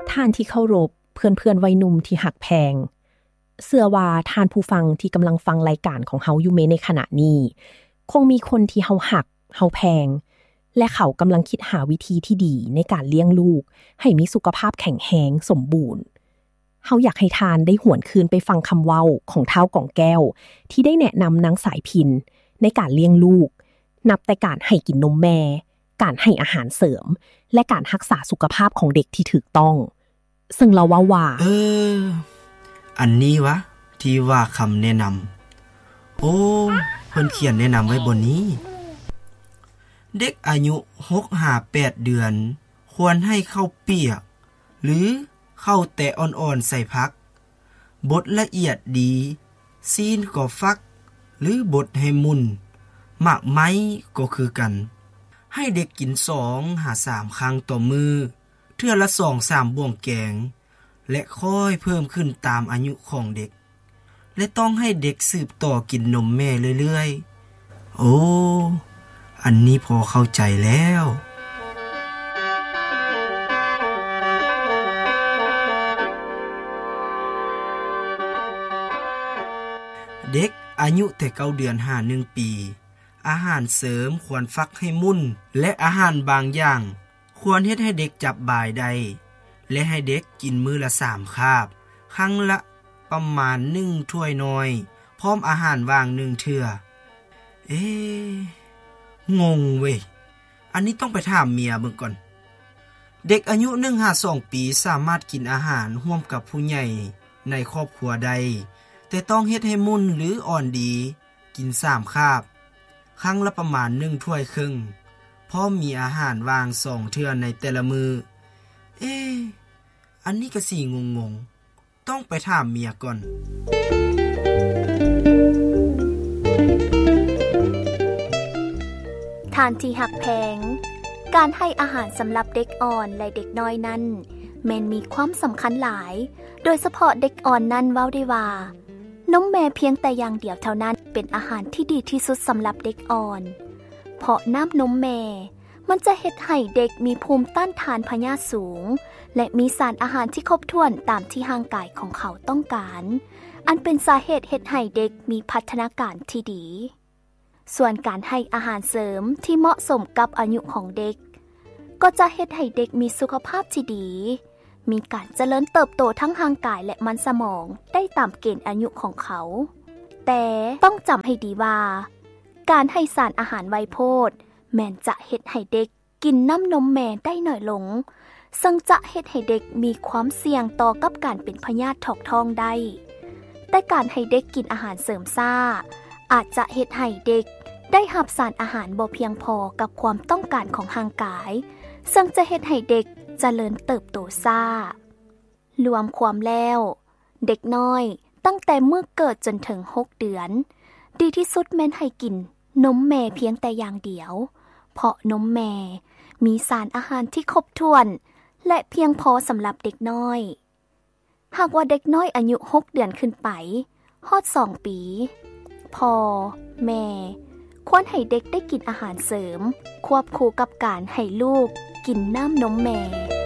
ท่านที่เคารพเพื่อนๆวัยหนุ่มที่หักแพงเชื่อว่าท่านผู้ฟังที่กำลังฟังรายการของเฮาอยู่ในขณะนี้คงมีคนที่เฮาหักเฮาแพงและเขากำลังคิดหาวิธีที่ดีในการเลี้ยงลูกให้มีสุขภาพแข็งแรงสมบูรณ์เฮาอยากให้ทานได้หวนคืนไปฟังคำเว้าของท้าวกองแก้วที่ได้แนะนำนางสายพินในการเลี้ยงลูกนับแต่การให้กินนมแม่การให้อาหารเสริมและการรักษาสุขภาพของเด็กที่ถูกต้องซึ่งเราว่าอันนี้วะที่ว่าคำแนะนำโอ้เพิ่นเขียนแนะนำไว้บนนี้เด็กอายุ 6-8 เดือนควรให้ข้าวเปียกหรือข้าวแต่อ่อนๆใส่ผักบดละเอียดดีซีนก็ฟักหรือบดให้มุนหมักไม้ก็คือกันให้เด็กกิน2-3 ครั้งต่อมือเทื่อละ 2-3 บ่วงแกงและค่อยเพิ่มขึ้นตามอายุของเด็กและต้องให้เด็กสืบต่อกินนมแม่เรื่อยๆโอ้อันนี้พอเข้าใจแล้วเด็กอายุแต่9 เดือน1 ปีอาหารเสริมควรฟักให้มุ่นและอาหารบางอย่างควรเฮ็ดให้เด็กจับบ่ายได้และให้เด็กกินมื้อละ3 คาบครั้งละประมาณ1 ถ้วยน้อยพร้อมอาหารว่าง1 เทื่องงเว้ยอันนี้ต้องไปถามเมียเบิ่งก่อนเด็กอายุ 1-2 ปีสามารถกินอาหารร่วมกับผู้ใหญ่ในครอบครัวใดแต่ต้องเฮ็ดให้มุ่นหรืออ่อนดีกิน3 คาบครั้งละประมาณ1 ถ้วยครึ่งพร้อมมีอาหารวาง2 เทื่อในแต่ละมืออันนี้ก็สิงงๆต้องไปถามเมียก่อนทานที่หักแพงการให้อาหารสำหรับเด็กอ่อนและเด็กน้อยนั้นแม้นมีความสำคัญหลายโดยเฉพาะเด็กอ่อนนั้นเว้าได้ว่านมแม่เพียงแต่อย่างเดียวเท่านั้นเป็นอาหารที่ดีที่สุดสำหรับเด็กอ่อนเพราะน้ำนมแม่มันจะเฮ็ดให้เด็กมีภูมิต้านทานพยาธิสูงและมีสารอาหารที่ครบถ้วนตามที่ร่างกายของเขาต้องการอันเป็นสาเหตุเฮ็ดให้เด็กมีพัฒนาการที่ดีส่วนการให้อาหารเสริมที่เหมาะสมกับอายุของเด็กก็จะเฮ็ดให้เด็กมีสุขภาพที่ดีมีการเจริญเติบโตทั้งร่างกายและมันสมองได้ตามเกณฑ์อายุของเขาแต่ต้องจำให้ดีว่าการให้สารอาหารไวโพดแม้นจะเฮ็ดให้เด็กกินน้ำนมแม่ได้น้อยลงซึ่งจะเฮ็ดให้เด็กมีความเสี่ยงต่อกับการเป็นพยาธิท้องท้องได้แต่การให้เด็กกินอาหารเสริมซ่าอาจจะเฮ็ดให้เด็กได้รับสารอาหารบ่เพียงพอกับความต้องการของร่างกายซึ่งจะเฮ็ดให้เด็กเจริญเติบโตช้ารวมความแล้วเด็กน้อยตั้งแต่เมื่อเกิดจนถึง6 เดือนดีที่สุดแม้นให้กินนมแม่เพียงแต่อย่างเดียวเพราะนมแม่มีสารอาหารที่ครบถ้วนและเพียงพอสำหรับเด็กน้อยหากว่าเด็กน้อยอายุ6 เดือนขึ้นไปฮอด2 ปีพ่อแม่ควรให้เด็กได้กินอาหารเสริมควบคู่กับการให้ลูกกินน้ำนมแม่